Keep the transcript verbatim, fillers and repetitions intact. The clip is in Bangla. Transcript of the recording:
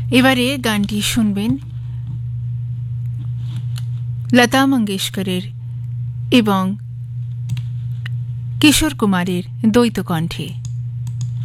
এবারে গানটি শুনবেন লতা মঙ্গেশকরের এবং কিশোর কুমারের দ্বৈত কণ্ঠে।